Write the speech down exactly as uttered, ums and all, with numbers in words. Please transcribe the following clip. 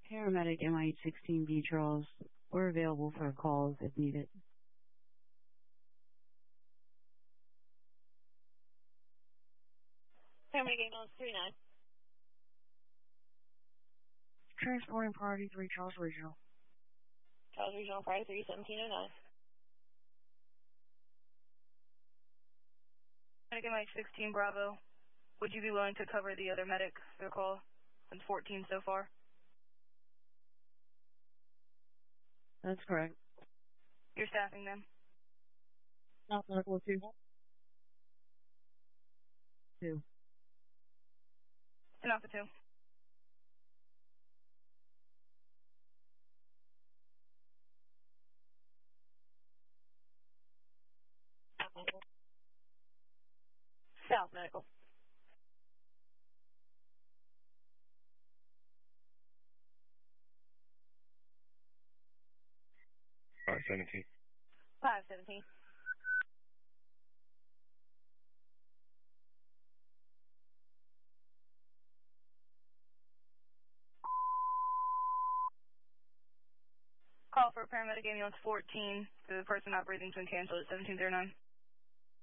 Paramedic M I sixteen B Charles. We're available for calls if needed. Paramedic ambulance three nine. Transporting priority three Charles Regional. Charles Regional priority three seventeen oh nine. Paramedic M I sixteen Bravo. Would you be willing to cover the other medic for the call? Since fourteen so far. That's correct. You're staffing them? South Medical two. Two. And Alpha two. South Medical. five seventeen. five seventeen. Call for paramedic ambulance fourteen for the person not breathing to cancel at seventeen oh nine.